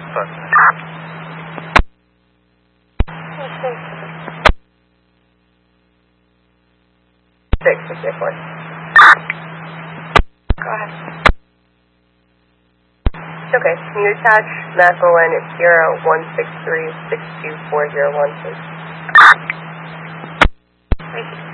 Six, four. Go ahead. Okay, can you attach Macallan at 0163-624012, please? Thank you.